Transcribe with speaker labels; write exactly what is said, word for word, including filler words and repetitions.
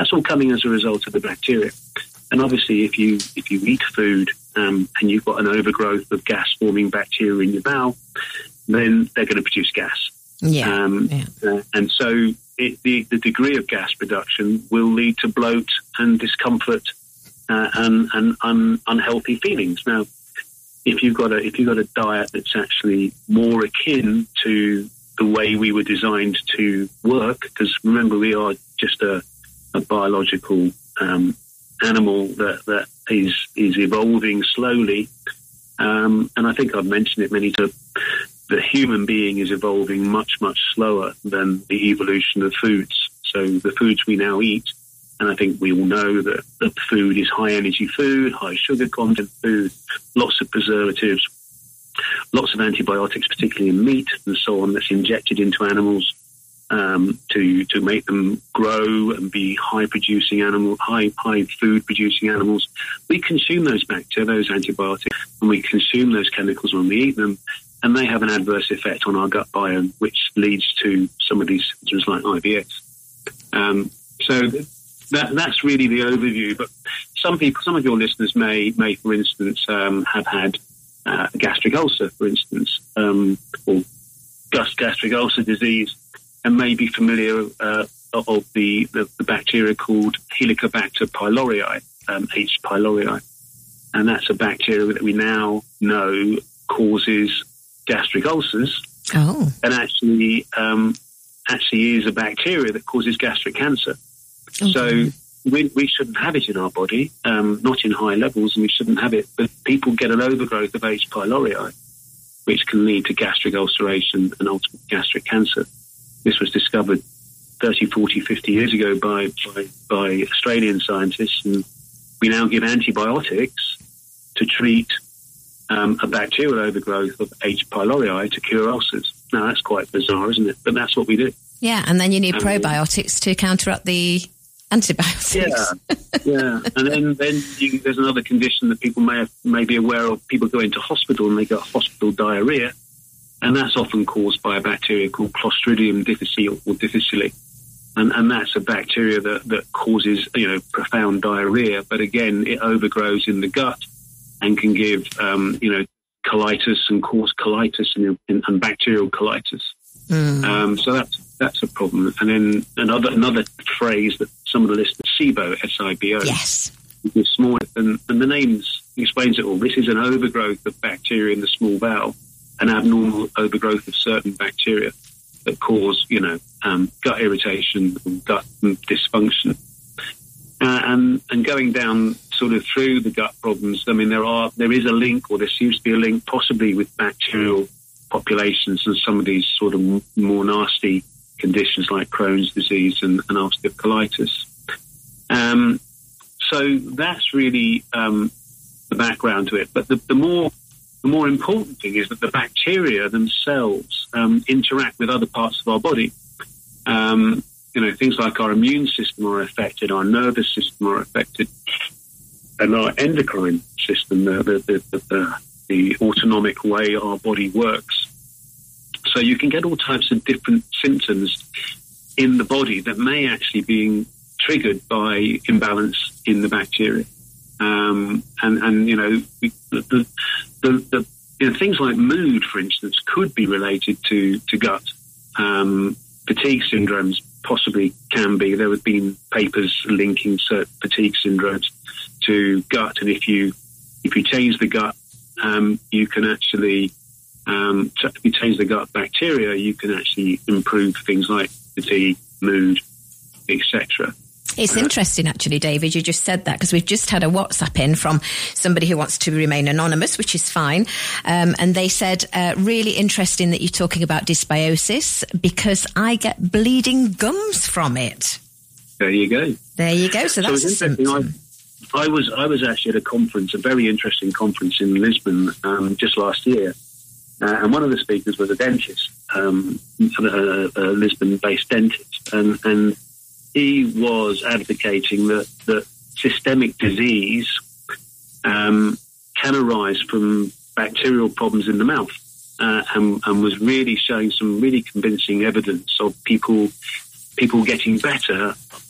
Speaker 1: that's all coming as a result of the bacteria. And obviously, if you if you eat food um, and you've got an overgrowth of gas-forming bacteria in your bowel, then they're going to produce gas.
Speaker 2: Yeah.
Speaker 1: Um,
Speaker 2: yeah.
Speaker 1: Uh, and so it, the, the degree of gas production will lead to bloat and discomfort uh, and, and un, unhealthy feelings. Now, if you've got a if you've got a diet that's actually more akin to the way we were designed to work, because remember, we are just a, a biological um, animal that, that is is evolving slowly. Um, and I think I've mentioned it many times. The human being is evolving much, much slower than the evolution of foods. So the foods we now eat, and I think we all know that the food is high energy food, high sugar content food, lots of preservatives, lots of antibiotics, particularly in meat and so on, that's injected into animals um, to to make them grow and be high producing animal, high high food producing animals. We consume those bacteria, those antibiotics, and we consume those chemicals when we eat them. And they have an adverse effect on our gut biome, which leads to some of these symptoms like I B S. Um, so that, that's really the overview. But some people, some of your listeners may, may for instance, um, have had uh, a gastric ulcer, for instance, um, or gastric ulcer disease, and may be familiar uh, of the, the, the bacteria called Helicobacter pylori, um, H. pylori. And that's a bacteria that we now know causes gastric ulcers,
Speaker 2: oh.
Speaker 1: and actually um, actually is a bacteria that causes gastric cancer. Okay. So we, we shouldn't have it in our body, um, not in high levels, and we shouldn't have it. But people get an overgrowth of H. pylori, which can lead to gastric ulceration and ultimately gastric cancer. This was discovered thirty, forty, fifty years ago by, by, by Australian scientists, and we now give antibiotics to treat Um, a bacterial overgrowth of H. pylori to cure ulcers. Now, that's quite bizarre, isn't it? But that's what we do.
Speaker 2: Yeah, and then you need
Speaker 1: um,
Speaker 2: probiotics to counteract the antibiotics.
Speaker 1: Yeah, yeah. And then, then you, there's another condition that people may have, may be aware of. People go into hospital and they get hospital diarrhea, and that's often caused by a bacteria called Clostridium difficile or difficile. And, and that's a bacteria that, that causes, you know, profound diarrhea. But again, it overgrows in the gut and can give, um, you know, colitis and cause colitis and, and, and bacterial colitis. Mm. Um, so that's that's a problem. And then another another phrase that some of the listeners, SIBO, S I B O,
Speaker 2: yes,
Speaker 1: is small, and, and the name explains it all. This is an overgrowth of bacteria in the small bowel, an abnormal overgrowth of certain bacteria that cause, you know, um, gut irritation and gut dysfunction. Uh, and, and going down sort of through the gut problems, I mean, there are there is a link, or there seems to be a link, possibly with bacterial populations and some of these sort of m- more nasty conditions like Crohn's disease and, and ulcerative colitis. Um, so that's really um, the background to it. But the, the more the more important thing is that the bacteria themselves um, interact with other parts of our body. Um, You know, things like our immune system are affected, our nervous system are affected, and our endocrine system, the, the, the, the, the autonomic way our body works. So you can get all types of different symptoms in the body that may actually be triggered by imbalance in the bacteria. Um, and, and, you know, the, the, the, the you know, things like mood, for instance, could be related to, to gut. Um, fatigue syndromes possibly can be. There have been papers linking certain fatigue syndromes to gut, and if you if you change the gut, um, you can actually um, if you change the gut bacteria, you can actually improve things like fatigue, mood, et cetera.
Speaker 2: It's interesting, actually, David, you just said that, because we've just had a WhatsApp in from somebody who wants to remain anonymous, which is fine. Um, and they said, uh, really interesting that you're talking about dysbiosis, because I get bleeding gums from it.
Speaker 1: There you go.
Speaker 2: There you go. So that's
Speaker 1: so
Speaker 2: a symptom.
Speaker 1: I, I was I was actually at a conference, a very interesting conference in Lisbon um, just last year. Uh, and one of the speakers was a dentist, um, a, a Lisbon-based dentist. And, and he was advocating that, that systemic disease um, can arise from bacterial problems in the mouth, uh, and, and was really showing some really convincing evidence of people people getting better